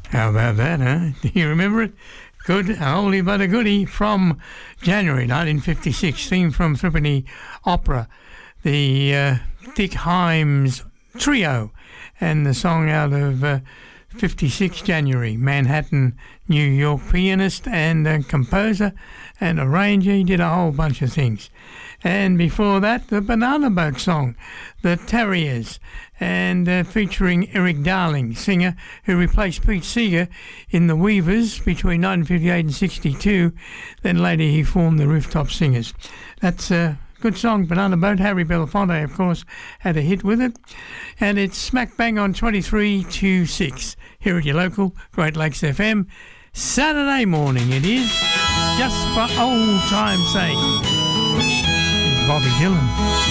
How about that, huh? Do you remember it? Good, a oldie but a goodie from January 1956, theme from Threepenny Opera, the Dick Himes Trio, and the song out of 56 January. Manhattan, New York pianist and composer and arranger. He did a whole bunch of things. And before that, the Banana Boat song, The Terriers, and featuring Eric Darling, singer who replaced Pete Seeger in the Weavers between 1958 and 62. Then later he formed the Rooftop Singers. That's a good song, Banana Boat. Harry Belafonte, of course, had a hit with it. And it's smack bang on 23 to 6 here at your local Great Lakes FM. Saturday morning it is, just for old time's sake. Bobby Dylan.